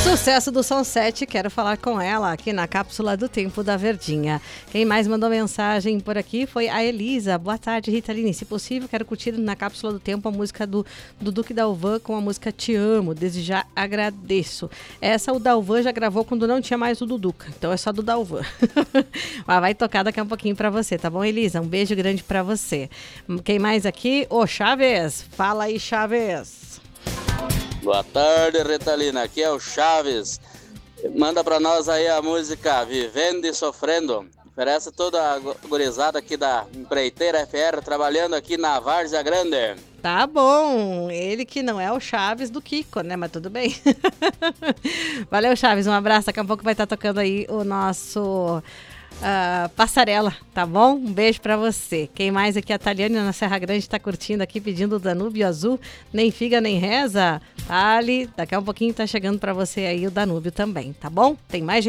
Sucesso do Som 7, quero falar com ela aqui na Cápsula do Tempo da Verdinha. Quem mais mandou mensagem por aqui foi a Elisa. Boa tarde, Ritaline. Se possível, quero curtir na Cápsula do Tempo a música do Duque Dalvan com a música Te Amo. Desde já agradeço. Essa o Dalvan já gravou quando não tinha mais o Duduca, então é só do Dalvan. Mas vai tocar daqui a pouquinho pra você, tá bom, Elisa? Um beijo grande pra você. Quem mais aqui? Ô, Chaves. Fala aí, Chaves. Boa tarde, Ritalina. Aqui é o Chaves. Manda pra nós aí a música Vivendo e Sofrendo. Oferece toda a gurizada aqui da Empreiteira FR, trabalhando aqui na Várzea Grande. Tá bom. Ele que não é o Chaves do Kiko, né? Mas tudo bem. Valeu, Chaves. Um abraço. Daqui a pouco vai estar tocando aí o nosso... Passarela, tá bom? Um beijo pra você. Quem mais aqui? A Taliane na Serra Grande tá curtindo aqui, pedindo o Danúbio Azul. Nem figa, nem reza. Ali, daqui a um pouquinho tá chegando pra você aí o Danúbio também, tá bom? Tem mais gente